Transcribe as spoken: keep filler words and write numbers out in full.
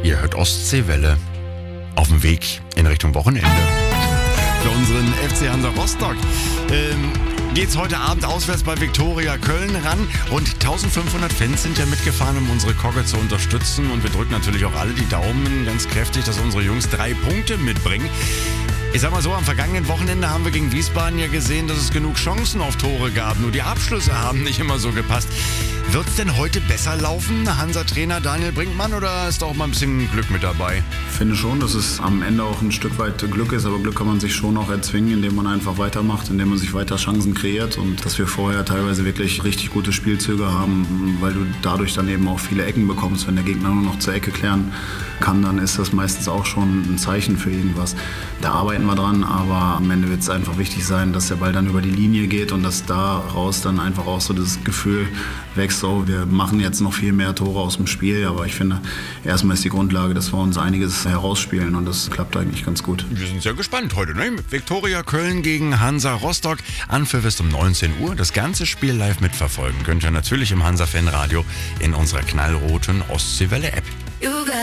Ihr hört Ostseewelle auf dem Weg in Richtung Wochenende. Für unseren F C Hansa Rostock ähm, geht's heute Abend auswärts bei Viktoria Köln ran. Rund eintausendfünfhundert Fans sind ja mitgefahren, um unsere Kogge zu unterstützen. Und wir drücken natürlich auch alle die Daumen ganz kräftig, dass unsere Jungs drei Punkte mitbringen. Ich sag mal so, am vergangenen Wochenende haben wir gegen Wiesbaden ja gesehen, dass es genug Chancen auf Tore gab. Nur die Abschlüsse haben nicht immer so gepasst. Wird's denn heute besser laufen, Hansa-Trainer Daniel Brinkmann, oder ist da auch mal ein bisschen Glück mit dabei? Ich finde schon, dass es am Ende auch ein Stück weit Glück ist, aber Glück kann man sich schon auch erzwingen, indem man einfach weitermacht, indem man sich weiter Chancen kreiert und dass wir vorher teilweise wirklich richtig gute Spielzüge haben, weil du dadurch dann eben auch viele Ecken bekommst. Wenn der Gegner nur noch zur Ecke klären kann, dann ist das meistens auch schon ein Zeichen für irgendwas. Da arbeiten wir dran, aber am Ende wird es einfach wichtig sein, dass der Ball dann über die Linie geht und dass daraus dann einfach auch so das Gefühl wächst, so, wir machen jetzt noch viel mehr Tore aus dem Spiel, aber ich finde, erstmal ist die Grundlage, dass wir uns einiges herausspielen und das klappt eigentlich ganz gut. Wir sind sehr gespannt heute, ne? Mit Viktoria Köln gegen Hansa Rostock. Anpfiff ist um neunzehn Uhr. Das ganze Spiel live mitverfolgen könnt ihr natürlich im Hansa-Fanradio in unserer knallroten Ostseewelle-App.